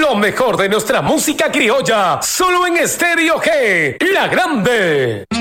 Lo mejor de nuestra música criolla, solo en Estéreo G, La Grande.